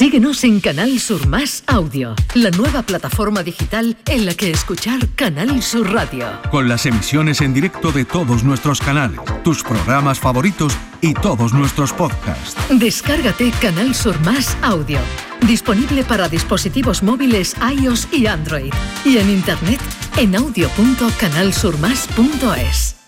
Síguenos en Canal Sur Más Audio, la nueva plataforma digital en la que escuchar Canal Sur Radio. Con las emisiones en directo de todos nuestros canales, tus programas favoritos y todos nuestros podcasts. Descárgate Canal Sur Más Audio, disponible para dispositivos móviles iOS y Android, y en internet en audio.canalsurmas.es.